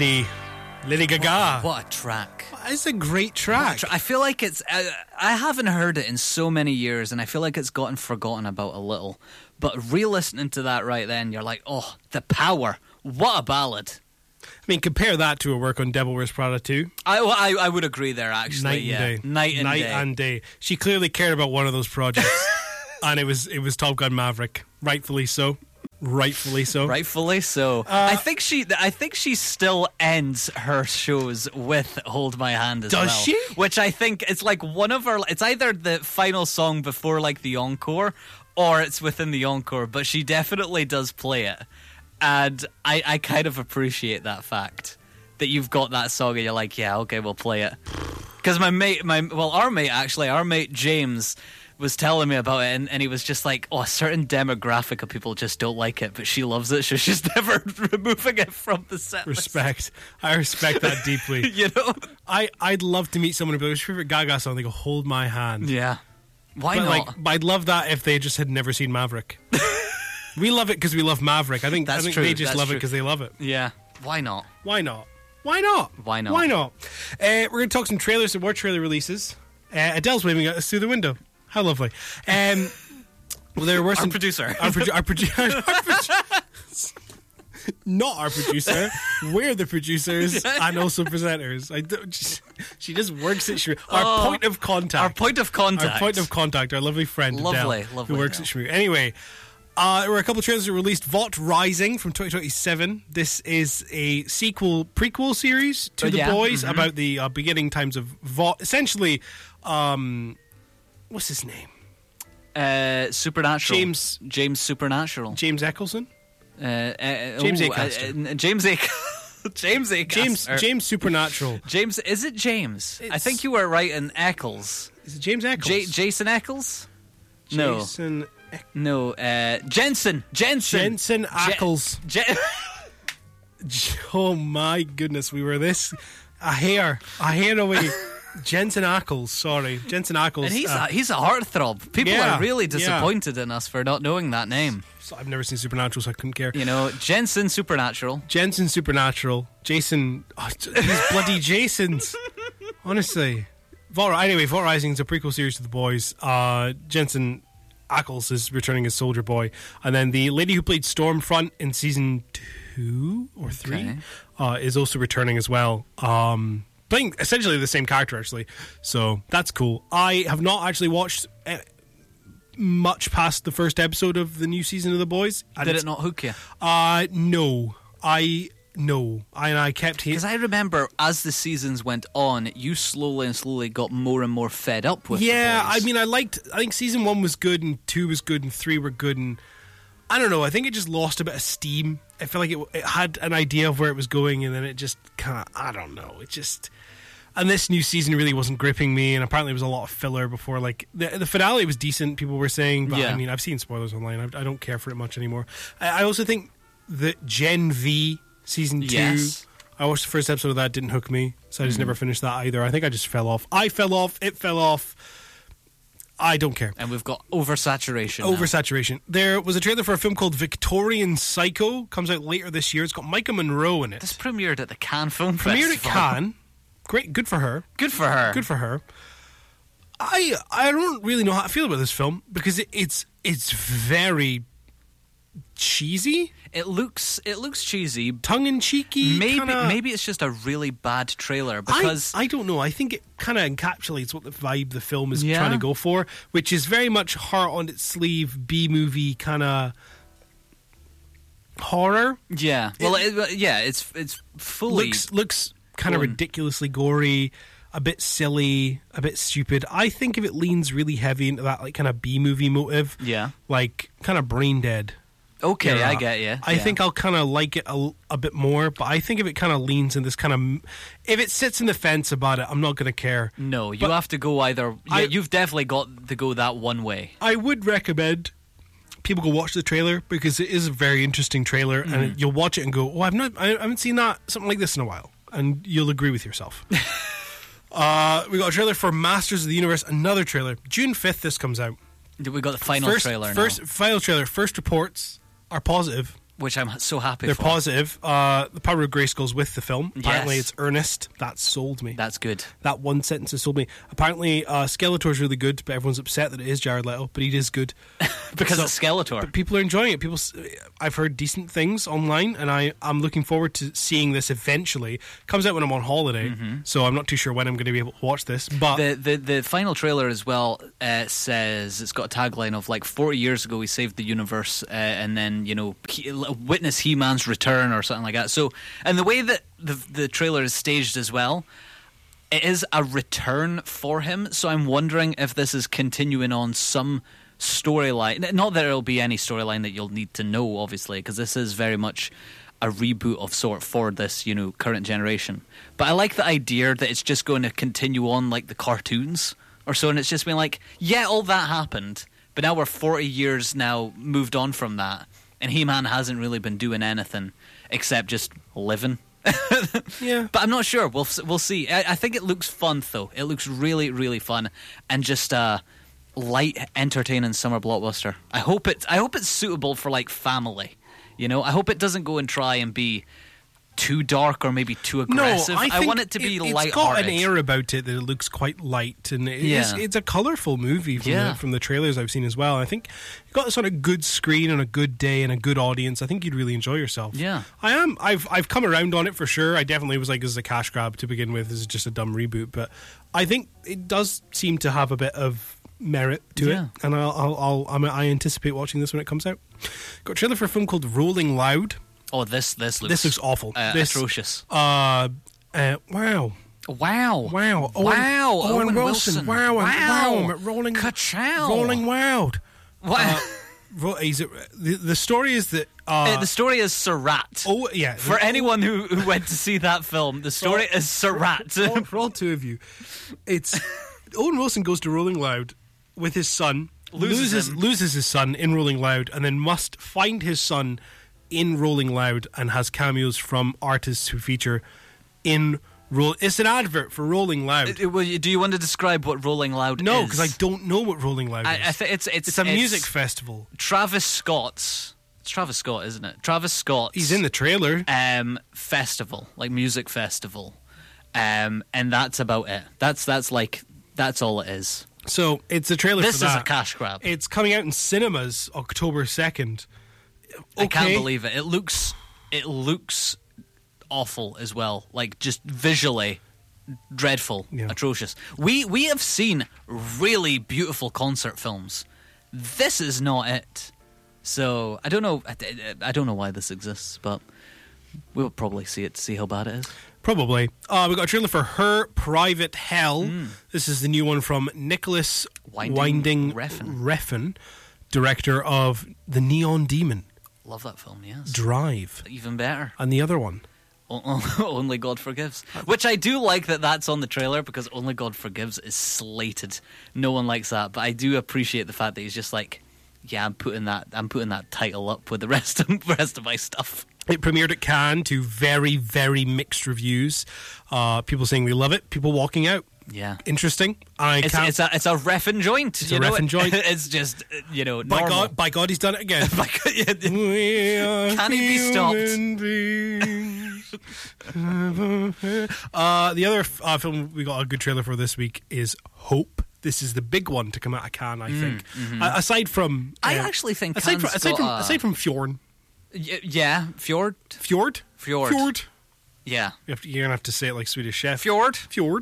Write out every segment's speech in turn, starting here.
Lady Gaga. What a track. It's a great track. I feel like it's... I haven't heard it in so many years, and I feel like it's gotten forgotten about a little. But re-listening to that right then, you're like, oh, the power. What a ballad. I mean, compare that to her work on Devil Wears Prada 2. I would agree there, actually. Night and day. Night and day. She clearly cared about one of those projects. And it was Top Gun Maverick. Rightfully so. Rightfully so. I think she still ends her shows with "Hold My Hand" as well. Does she? Which I think it's like one of her. It's either the final song before like the encore, or it's within the encore. But she definitely does play it, and I kind of appreciate that fact that you've got that song and you're like, yeah, okay, we'll play it. Because our mate James was telling me about it, and he was just like, oh, a certain demographic of people just don't like it, but she loves it, so she's never removing it from the set list. I respect that deeply. You know? I'd love to meet someone who'd be like, what's your favorite Gaga song? They go, Hold My Hand. Yeah. Why not? But I'd love that if they just had never seen Maverick. We love it because we love Maverick. I think true. They just love it because they love it. Yeah. Why not? Why not? We're going to talk some trailers, some more trailer releases. Adele's waving at us through the window. How lovely. Well, there were some... Our producer. Not our producer. We're the producers and also presenters. She just works at Shmoo. Our point of contact. Our lovely friend Lovely. Adele, who works at Shmoo. Anyway, there were a couple of trailers that released. Vought Rising from 2027. This is a prequel series to The Boys about the beginning times of Vought. Essentially, what's his name? Supernatural. James Supernatural. James Eccleston? James Acaster. James Supernatural. Is it James? I think you were right in Eccles. Is it James Eccles? Jason Eccles? Jensen Ackles. Oh my goodness, we were this a hair away. Jensen Ackles, sorry. Jensen Ackles. And he's a heartthrob. People are really disappointed in us for not knowing that name. So I've never seen Supernatural, so I couldn't care. You know, Jensen Supernatural. Jason. These bloody Jasons. Honestly. Anyway, Vought Rising is a prequel series to The Boys. Jensen Ackles is returning as Soldier Boy. And then the lady who played Stormfront in season 2 or 3 is also returning as well. Playing essentially the same character, actually. So that's cool. I have not actually watched much past the first episode of the new season of The Boys. Did it not hook you? No. I kept here because I remember as the seasons went on, you slowly got more and more fed up with. Yeah, The Boys. I mean, I think season 1 was good, and 2 was good, and 3 were good, and I don't know. I think it just lost a bit of steam. I feel like it had an idea of where it was going, and then it just kind of, I don't know. It just. And this new season really wasn't gripping me, and apparently it was a lot of filler before. Like the finale was decent, people were saying, but I mean, I've seen spoilers online. I don't care for it much anymore. I also think that Gen V season 2, I watched the first episode of that, didn't hook me, so I just never finished that either. I think I just fell off. It fell off. I don't care. And we've got oversaturation. There was a trailer for a film called Victorian Psycho. Comes out later this year. It's got Micah Monroe in it. This premiered at the Cannes Film Festival. Premiered at Cannes. Great, good for her. I don't really know how to feel about this film because it's very cheesy. It looks cheesy, tongue-in-cheeky. Maybe it's just a really bad trailer because I don't know. I think it kind of encapsulates what the vibe the film is trying to go for, which is very much heart on its sleeve, B-movie kind of horror. Yeah. Well, it's fully looks kind of ridiculously gory, a bit silly, a bit stupid. I think if it leans really heavy into that like kind of B-movie motive, like kind of Brain Dead. Okay, I get you. I think I'll kind of like it a bit more, but I think if it kind of leans in this kind of... If it sits in the fence about it, I'm not going to care. No, you have to go either... You've definitely got to go that one way. I would recommend people go watch the trailer because it is a very interesting trailer, and you'll watch it and go, I haven't seen something like this in a while. And you'll agree with yourself. We got a trailer for Masters of the Universe, another trailer. June 5th this comes out. We got the final trailer now. Final trailer. First reports are positive. which I'm so happy They're for. positive. The Power of Grayskull's with the film. Apparently Yes. it's earnest. That sold me. That's good. That one sentence has sold me. Apparently Skeletor's really good, but everyone's upset that it is Jared Leto, but he is good. Because So- it's Skeletor. But people are enjoying it. I've heard decent things online, and I'm looking forward to seeing this eventually. Comes out when I'm on holiday, so I'm not too sure when I'm going to be able to watch this. But The final trailer as well says, it's got a tagline of like 40 years ago we saved the universe, and then witness He-Man's return or something like that. So, and the way that the trailer is staged as well, it is a return for him. So I'm wondering if this is continuing on some storyline. Not that there'll be any storyline that you'll need to know, obviously, because this is very much a reboot of sort for this, current generation. But I like the idea that it's just going to continue on like the cartoons or so, and it's just been like, yeah, all that happened, but now we're 40 years now moved on from that, and He-Man hasn't really been doing anything except just living. yeah, But I'm not sure. We'll see. I think it looks fun, though. It looks really, really fun, and just light, entertaining summer blockbuster. I hope it's suitable for like family. I hope it doesn't go and try and be too dark or maybe too aggressive. No, I want it to be light-hearted. It's got an air about it that it looks quite light, and it's a colourful movie from the trailers I've seen as well. I think you got this on a good screen on a good day and a good audience. I think you'd really enjoy yourself. Yeah, I've come around on it for sure. I definitely was like, this is a cash grab to begin with. This is just a dumb reboot, but I think it does seem to have a bit of merit to it, and I anticipate watching this when it comes out. Got a trailer for a film called Rolling Loud. Oh, this looks awful. Atrocious. Wow. Wow. Owen Wilson. Wow. Rolling. Ka-chow. Rolling Loud. Wow. The story is that the story is Surratt. Oh yeah. For anyone who went to see that film, the story is Surratt. For all two of you, it's Owen Wilson goes to Rolling Loud with his son, loses his son in Rolling Loud, and then must find his son in Rolling Loud, and has cameos from artists who feature in It's an advert for Rolling Loud. Do you want to describe what Rolling Loud is? No, because I don't know what Rolling Loud is. I think it's a music festival. Travis Scott's. It's Travis Scott, isn't it? Travis Scott's. He's in the trailer. Festival, like music festival, and that's about it. That's all it is. So it's a trailer. This for that. is a cash grab. It's coming out in cinemas October 2nd. Okay. I can't believe it. It looks awful as well. Like just visually dreadful, atrocious. We have seen really beautiful concert films. This is not it. So I don't know. I don't know why this exists, but we'll probably see it to see how bad it is. Probably. We got a trailer for Her Private Hell. This is the new one from Nicholas Winding Refn, director of The Neon Demon. Love that film, yes. Drive. Even better. And the other one. Only God Forgives. Which I do like that's on the trailer, because Only God Forgives is slated. No one likes that, but I do appreciate the fact that he's just like, yeah, I'm putting that title up with the rest of my stuff. It premiered at Cannes to very, very mixed reviews. People saying they love it. People walking out. Yeah, interesting. It's a reffin' joint. It's a reffin' joint. It's just normal. By God, he's done it again. Can he be stopped? The other film we got a good trailer for this week is Hope. This is the big one to come out of Cannes, I think. Aside from, I actually think aside from Fjorn. Yeah, Fjord. Yeah. You're going to have to say it like Swedish Chef. Fjord.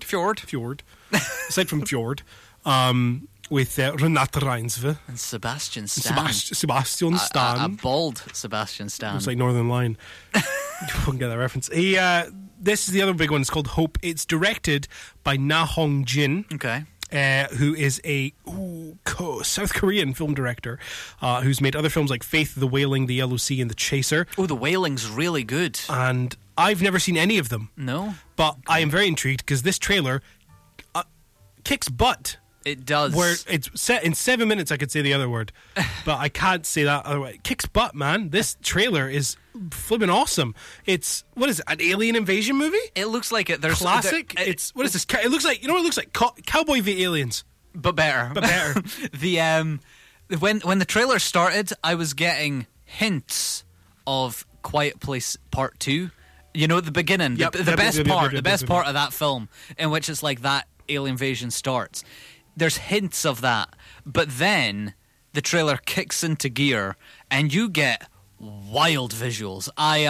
Aside from Fjord, with Renate Reinsve. And Sebastian Stan. Sebastian Stan. A bald Sebastian Stan. It's like Northern Line. You won't get that reference. This is the other big one. It's called Hope. It's directed by Na Hong Jin. Okay. Who is a South Korean film director who's made other films like Faith, The Wailing, The Yellow Sea, and The Chaser. Oh, The Wailing's really good. And I've never seen any of them. No? But I am very intrigued because this trailer kicks butt. It does. Where it's set in 7 minutes, I could say the other word, but I can't say that other way. It kicks butt, man. This trailer is flipping awesome. It's, what is it, an alien invasion movie? It looks like it. There's classic. What is this? It looks like, it looks like Cowboy v Aliens, but better. When the trailer started, I was getting hints of Quiet Place Part 2. You know, at the beginning, Yep. the best part of that film, in which it's like that alien invasion starts. There's hints of that, but then the trailer kicks into gear, and you get wild visuals.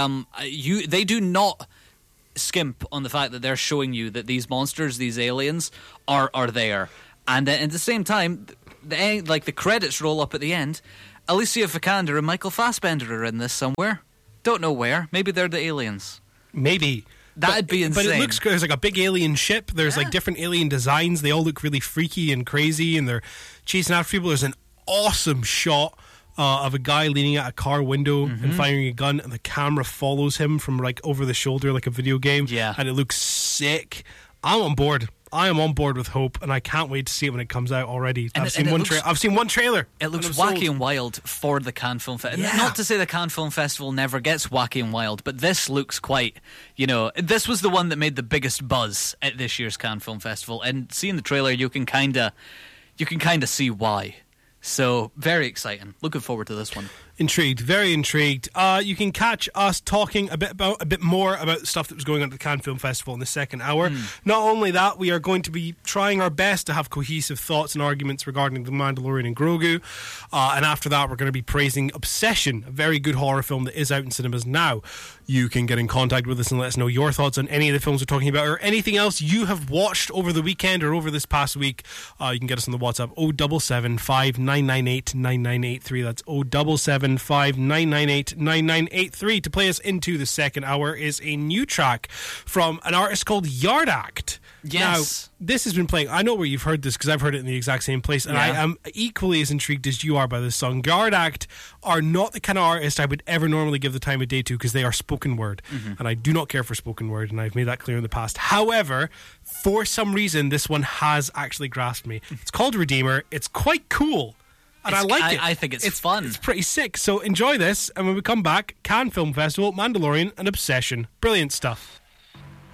They do not skimp on the fact that they're showing you that these monsters, these aliens, are there. And at the same time, the credits roll up at the end. Alicia Vikander and Michael Fassbender are in this somewhere. Don't know where. Maybe they're the aliens. Maybe. That'd be insane. But it looks good. There's like a big alien ship. There's like different alien designs. They all look really freaky and crazy, and they're chasing after people. There's an awesome shot of a guy leaning out a car window and firing a gun, and the camera follows him from like over the shoulder like a video game. Yeah. And it looks sick. I'm on board. I am on board with Hope, and I can't wait to see it when it comes out already. I've seen one trailer. It looks wacky and wild for the Cannes Film Festival. Yeah. Not to say the Cannes Film Festival never gets wacky and wild, but this looks quite, this was the one that made the biggest buzz at this year's Cannes Film Festival. And seeing the trailer, you can kind of see why. So, very exciting. Looking forward to this one. Intrigued, very intrigued. You can catch us talking a bit more about the stuff that was going on at the Cannes Film Festival in the second hour. Not only that, we are going to be trying our best to have cohesive thoughts and arguments regarding The Mandalorian and Grogu. And after that, we're going to be praising Obsession, a very good horror film that is out in cinemas now. You can get in contact with us and let us know your thoughts on any of the films we're talking about, or anything else you have watched over the weekend or over this past week. You can get us on the WhatsApp 077 998 9983. That's 077 998 9983. To play us into the second hour is a new track from an artist called Yard Act. Yes. Now, this has been playing. I know where you've heard this because I've heard it in the exact same place, and I am equally as intrigued as you are by this song. Yard Act are not the kind of artist I would ever normally give the time of day to because they are spoken word, and I do not care for spoken word, and I've made that clear in the past. However, for some reason, this one has actually grasped me. It's called Redeemer. It's quite cool. And I like it. I think it's fun. It's pretty sick. So enjoy this, and when we come back, Cannes Film Festival, Mandalorian, and Obsession. Brilliant stuff.